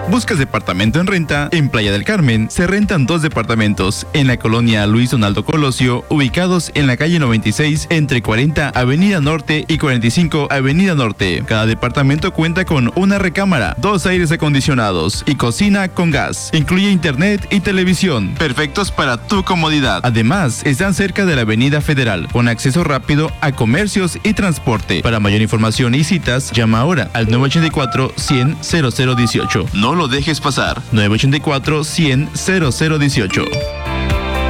¿Buscas departamento en renta? En Playa del Carmen se rentan 2 departamentos en la colonia Luis Donaldo Colosio, ubicados en la calle 96 entre 40 Avenida Norte y 45 Avenida Norte. Cada departamento cuenta con una recámara, 2 aires acondicionados y cocina con gas. Incluye internet y televisión, perfectos para tu comodidad. Además, están cerca de la Avenida Federal, con acceso rápido a comercios y transporte. Para mayor información y citas, llama ahora al 984-100-0018. No lo dejes pasar. 984-100-0018.